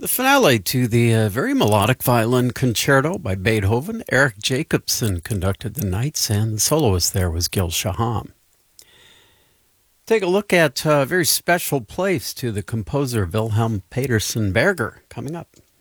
The finale to the very melodic violin concerto by Beethoven, Eric Jacobson conducted the Knights, and the soloist there was Gil Shaham. Take a look at a very special place to the composer Wilhelm Petersen Berger coming up.